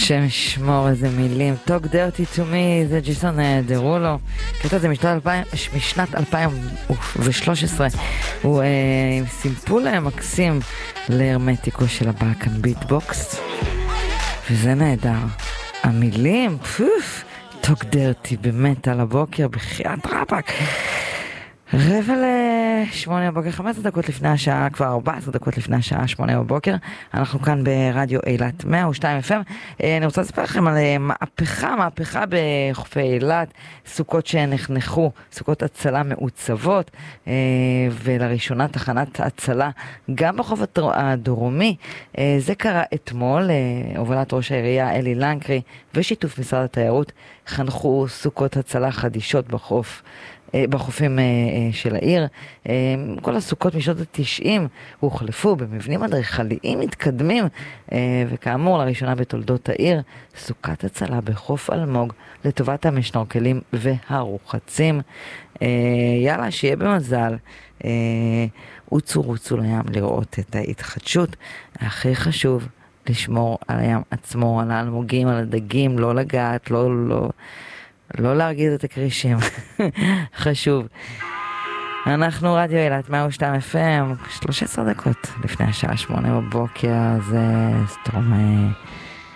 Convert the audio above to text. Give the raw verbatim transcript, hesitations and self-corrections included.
השם ישמור, איזה מילים. Talk Dirty to Me, זה ג'יסון דרולו. קטע זה משנת אלפיים ושלוש עשרה. הוא אה, עם סימפול מקסים להרמטיקו של הבלקן ביטבוקס. וזה נהדר. המילים, פוף, Talk Dirty באמת על הבוקר, בחיית רבק. רבע לשמונה בבוקר, חמש עשרה דקות לפני השעה, כבר ארבע עשרה דקות לפני השעה, שמונה בבוקר. אנחנו כאן ברדיו אילת מאה ושתיים אף אם. אני רוצה לספר לכם על מהפכה, מהפכה בחופי אילת, סוכות שנחנכו, סוכות הצלה מעוצבות, ולראשונה תחנת הצלה גם בחוף הדרומי. זה קרה אתמול, הובלת ראש העירייה אלי לנקרי ושיתוף משרד התיירות חנכו סוכות הצלה חדישות בחוף. בחופים של העיר. כל הסוכות משנות ה-תשעים הוחלפו במבנים אדריכליים מתקדמים, וכאמור לראשונה בתולדות העיר, סוכת הצלה בחוף אלמוג לטובת המשנורקלים והרוחצים. יאללה, שיהיה במזל. רוצו רוצו לים לראות את ההתחדשות. הכי חשוב לשמור על הים עצמו, על האלמוגים, על הדגים, לא לגעת, לא לא לא להרגיז את הקרישים. חשוב. אנחנו רדיו אילת מאה ושתיים אף אם, שלוש עשרה דקות לפני השעה שמונה בבוקר. זה סטרום